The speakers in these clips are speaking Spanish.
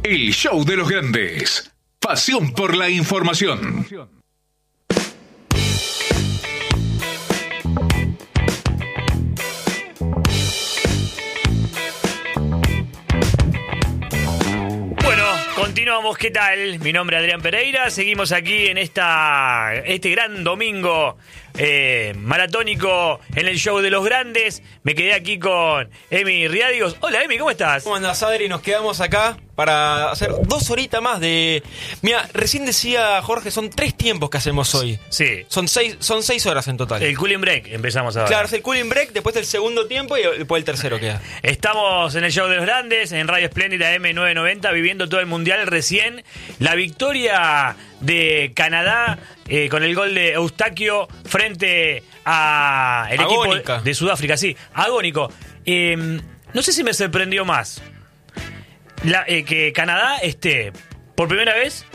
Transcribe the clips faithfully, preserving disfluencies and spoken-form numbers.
El show de los grandes. Pasión por la información. Continuamos, ¿qué tal? Mi nombre es Adrián Pereira, seguimos aquí en esta este gran domingo eh, maratónico en el show de los grandes. Me quedé aquí con Emi Riadigos. Hola Emi, ¿cómo estás? ¿Cómo andás, Adri? Nos quedamos acá para hacer dos horitas más de... Mira, recién decía Jorge, son tres tiempos que hacemos hoy. Sí. Son seis, son seis horas en total. El cooling break empezamos ahora. Claro, es el cooling break, después del segundo tiempo y después el tercero queda. Estamos en el show de los grandes, en Radio Espléndida M novecientos noventa, viviendo todo el mundial recién. La victoria de Canadá eh, con el gol de Eustaquio frente a el Agónica. equipo de Sudáfrica, sí, agónico. Eh, no sé si me sorprendió más la, eh, que Canadá esté por primera vez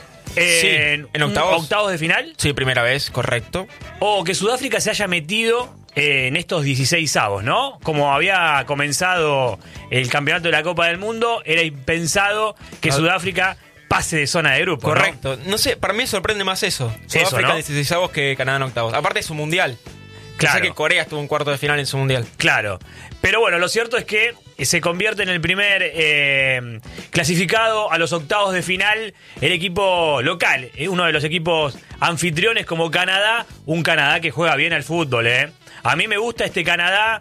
eh, sí, en octavos. octavos de final. Sí, primera vez, correcto. O que Sudáfrica se haya metido eh, en estos dieciseisavos, ¿no? Como había comenzado el campeonato de la Copa del Mundo, era impensado que no. Sudáfrica pase de zona de grupo. Correcto. ¿no? No sé, para mí me sorprende más eso. Eso, Sudáfrica ¿no? en dieciseisavos que Canadá en octavos. Aparte es su mundial. Claro. O sea que Corea estuvo en cuarto de final en su mundial. Claro. Pero bueno, lo cierto es que se convierte en el primer eh, clasificado a los octavos de final el equipo local, eh, uno de los equipos anfitriones como Canadá, un Canadá que juega bien al fútbol, ¿eh? A mí me gusta este Canadá,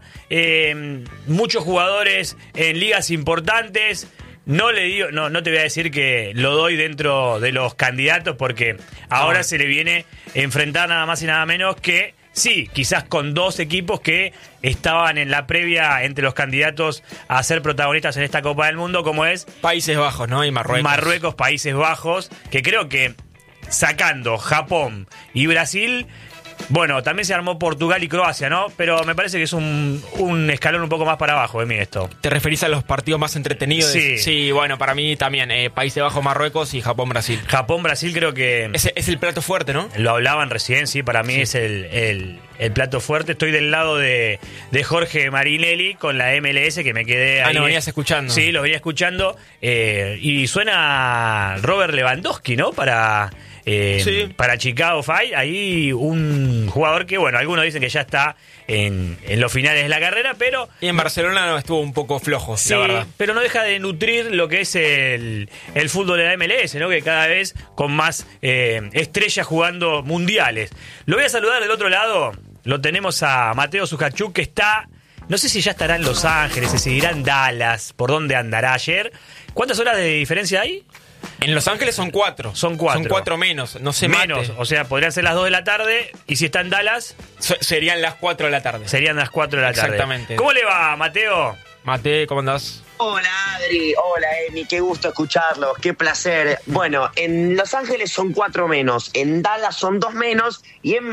eh, muchos jugadores en ligas importantes. No le digo, no, no te voy a decir que lo doy dentro de los candidatos porque ahora no. se le viene a enfrentar nada más y nada menos que, sí, quizás con dos equipos que estaban en la previa entre los candidatos a ser protagonistas en esta Copa del Mundo, como es Países Bajos, ¿no? Y Marruecos. Marruecos, Países Bajos, que creo que sacando Japón y Brasil... Bueno, también se armó Portugal y Croacia, ¿no? Pero me parece que es un, un escalón un poco más para abajo, de mí esto. ¿Te referís a los partidos más entretenidos? Sí. Sí, bueno, para mí también. Eh, Países Bajos, Marruecos y Japón-Brasil. Japón-Brasil creo que... Es, es el plato fuerte, ¿no? Lo hablaban recién, sí, para mí sí. es el, el, el plato fuerte. Estoy del lado de, de Jorge Marinelli con la M L S, que me quedé ahí. Ah, ¿lo venías escuchando? Sí, lo venía escuchando. Eh, y suena Robert Lewandowski, ¿no? Para... Eh, sí. Para Chicago Fire, ahí un jugador que, bueno, algunos dicen que ya está en, en los finales de la carrera, pero... Y en Barcelona no estuvo un poco flojo, sí, la verdad. Pero no deja de nutrir lo que es el, el fútbol de la M L S, ¿no? Que cada vez con más eh, estrellas jugando mundiales. Lo voy a saludar del otro lado, lo tenemos a Mateo Suchachuk, que está... No sé si ya estará en Los Ángeles, si seguirá en Dallas, por dónde andará ayer. ¿Cuántas horas de diferencia hay? En Los Ángeles son cuatro. Son cuatro. Son cuatro menos, no se Menos, mate. o sea, podrían ser las dos de la tarde. Y si está en Dallas... So, serían las cuatro de la tarde. Serían las cuatro de la tarde. Exactamente. ¿Cómo le va, Mateo? Mate, ¿cómo andás? Hola Adri, hola Emi, qué gusto escucharlos, qué placer. Bueno, en Los Ángeles son cuatro menos, en Dallas son dos menos y en